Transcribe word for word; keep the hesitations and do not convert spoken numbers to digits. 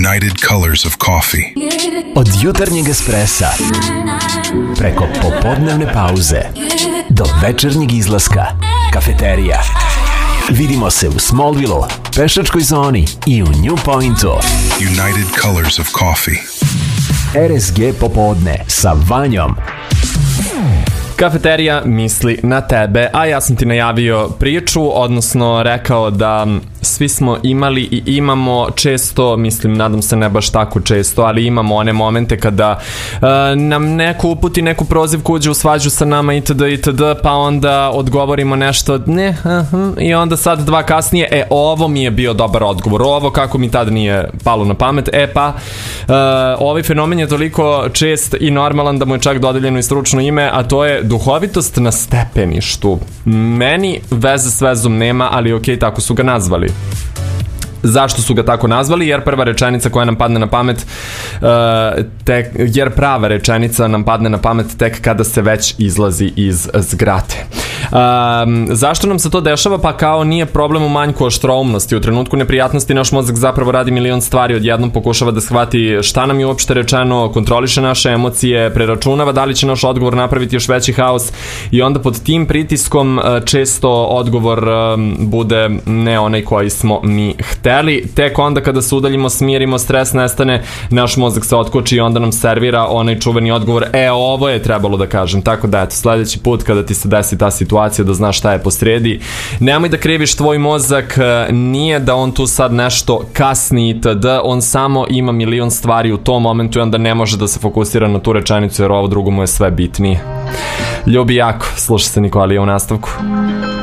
United Colors of Coffee. Od jutarnjeg espressa preko popodnevne pauze do večernjeg izlaska, kafeterija. Vidimo se u Smallville, pešačkoj zoni i u New Pointu. United Colors of Coffee. R S G popodne sa Vanjom. Kafeterija misli na tebe, a ja sam ti najavio priču, odnosno rekao da svi smo imali i imamo često, mislim, nadam se ne baš tako često, ali imamo one momente kada uh, nam neko uputi neku prozivku, uđe u svađu sa nama itd. itd. Pa onda odgovorimo nešto ne, uh, i onda sad dva kasnije, e, ovo mi je bio dobar odgovor, ovo kako mi tad nije palo na pamet, e pa uh, ovaj fenomen je toliko čest i normalan da mu je čak dodeljeno i stručno ime, a to je duhovitost na stepeništu. Meni veze s vezom nema, ali okej, tako su ga nazvali. Zašto su ga tako nazvali? Jer prva rečenica koja nam padne na pamet uh, tek, jer prava rečenica nam padne na pamet tek kada se već izlazi iz zgrade. Um, zašto nam se to dešava? Pa kao nije problem u manjku oštroumnosti. U trenutku neprijatnosti naš mozak zapravo radi milion stvari, odjednom pokušava da shvati šta nam je uopšte rečeno, kontroliše naše emocije, preračunava da li će naš odgovor napraviti još veći haos i onda pod tim pritiskom uh, često odgovor um, bude ne onaj koji smo mi hteli. Tek onda kada se udaljimo, smirimo, stres nestane, naš mozak se otkoči i onda nam servira onaj čuveni odgovor, e, ovo je trebalo da kažem. Tako da, eto, sledeći put kada ti se desi ta situacija da znaš šta je posredi, nemoj da kriviš tvoj mozak, nije da on tu sad nešto kasni itd. On samo ima milion stvari u tom momentu i onda ne može da se fokusira na tu rečenicu jer ovo drugo mu je sve bitnije. Ljubi jako, sluša se Nikolija u nastavku.